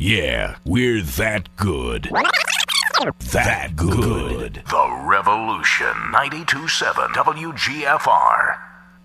Yeah, we're that good. That good. The Revolution 92.7 WGFR.